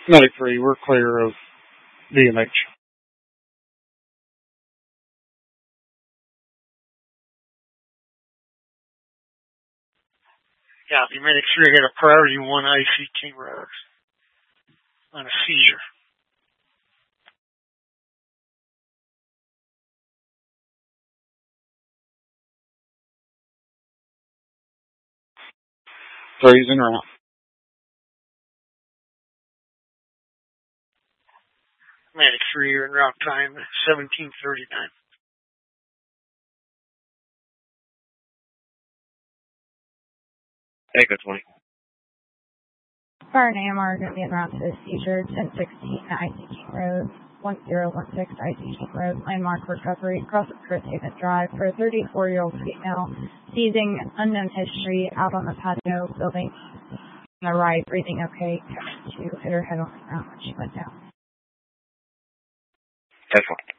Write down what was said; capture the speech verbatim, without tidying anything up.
Medic three, we're clear of D M H. Yeah, the Medic three got a priority one I C King Road on a seizure. Three's en route. Medic three, you're in route time seventeen thirty-nine. Echo twenty. Fire and A M R are going to be en route to the seizure, ten sixteen I C King Road, one zero one six I C King Road, landmark recovery, across Chris Haven Drive for a thirty-four-year-old female seizing unknown history out on the patio building on the right, breathing okay, to hit her head on the ground when she went down. That's one.